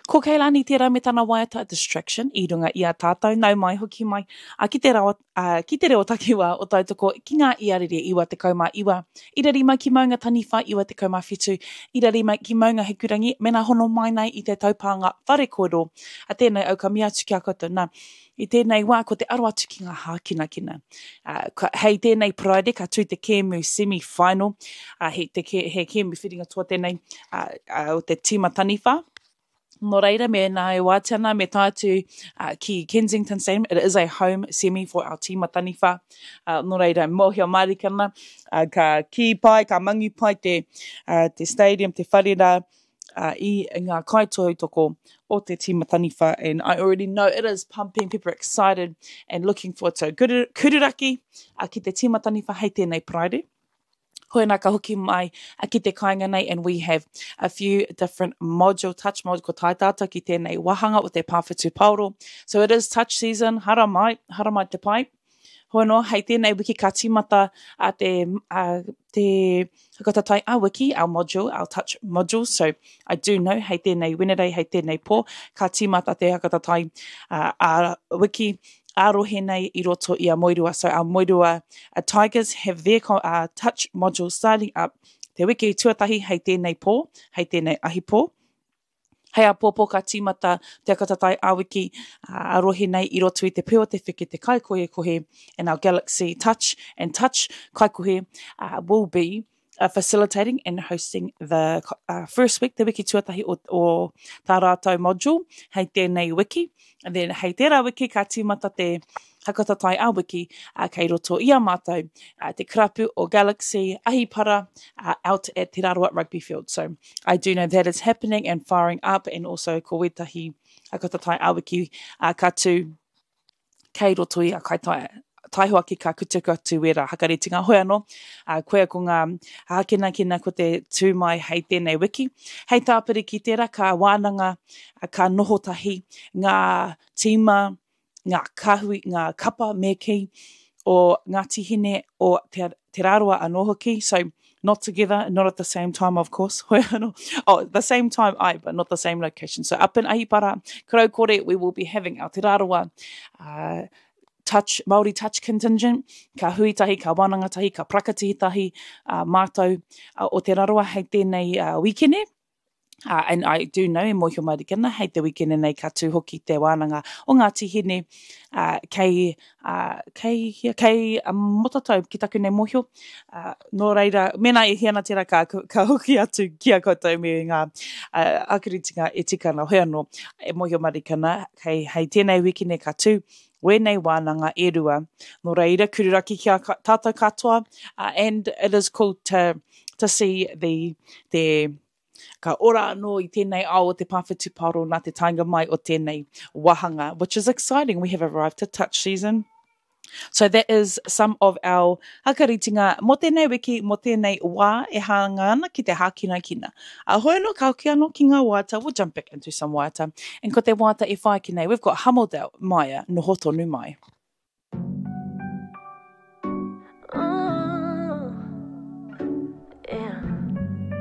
Ko kei lani tērā me tāna waiata distraction I runga I a tātou nau mai hoki mai ki te reo takiwa o tautoko ki ngā iarere iwa te kaumā iwa. Ira rima ki maunga taniwha iwa te kaumā whitu. Ira rima ki maunga hekurangi mena hono mai nei I te taupanga whare koro. A tēnei au ka mia atu ki a koutou nā. I tēnei wā ko te aro atu ki ngā hākina kina. Hei tēnei Pride ka tū te Kēmu semi-final. He Kēmu whiringa tua tēnei o te tima taniwha. Nō reira, me nā e wātana me tātu ki Kensington Stadium. It is a home semi for our tima taniwha. Nō reira, mōhia marikana, ka ki pai, ka mangi pai te stadium, te wharira I ngā kaitohu toko o te tima taniwha. And I already know it is pumping. People are excited and looking forward to kururaki ki te tima taniwha hei tēnei Pride. Hoi nā ka hoki mai ki te kāinga nei, and we have a few different touch module ko tai tātou ki tēnei wahanga o te pāwhitu pauro. So it is touch season, hara mai te pai. Hoi no, hei tēnei wiki ka timata te hakatatai a wiki, our module, our touch module. So I do know, hei tēnei Wednesday, hei tēnei pō, ka timata te hakatatai a wiki, arohe nei I roto I a moirua. So our moirua Tigers have their touch module starting up. Te wiki tuatahi hei tēnei pō, hei tēnei ahi pō. Hei a pōpō ka tīmata te akatatai awiki arohe nei I roto I te peo te whike te kaikohe, and our Galaxy Touch and Touch kaikohe will be facilitating and hosting the first week, te wiki tuatahi o tā rātou module, hei tēnei wiki. And then hei tērā wiki ka tīmata te hakatatai a wiki kei roto I a mātou te karapu o Galaxy Ahipara out at Te Raroa Rugby Field. So I do know that is happening and firing up, and also ko wetahi hakatatai a wiki ka tū kei roto I a kaitai. Taihua ki ka kutuka tu wera hakaretinga hoi anō. Koea ko ngā hākina ko te tū mai hei tēnei wiki. Hei tāpiri ki tērā ka wānanga, ka nohotahi, ngā tīma, ngā kahui, ngā kapa meki o ngā tihine o te raroa anō hoki. So not together, not at the same time, of course. Hoi anō. Oh, the same time, but not the same location. So up in Ahipara, Karaukore, we will be having our te raroa Māori touch contingent, ka huitahi, ka wānangatahi, ka prakatihitahi mātou o te raroa hei tēnei wikene. And I do know, e mōhio marikana, hei te wikene nei ka tū hoki te wānanga o ngā tihine kei motatau ki taku nei mōhio. Nō reira, mena e hiana tērā ka hoki atu ki a koutou me ngā akiritinga e tikana hoi anō. E mōhio marikana, hei tēnei wikene ka tū, Wēnei wānanga e rua. Nō reira, kururaki ki a tātou katoa, and it is cool to see the ka ora anō I tēnei ao o te pāwhitu paro nā te tainga mai o tēnei wahanga, which is exciting. We have arrived to touch season. So that is some of our hakaritinga mo tēnei wiki, mo tēnei wā e hanga ana ki te hākina kina. Hoi anō, ka hoki anō ki ngā wāta. We'll jump back into some wāta. And ko te wāta e whai ki nei, we've got Hamildale Maya no hotonu mai.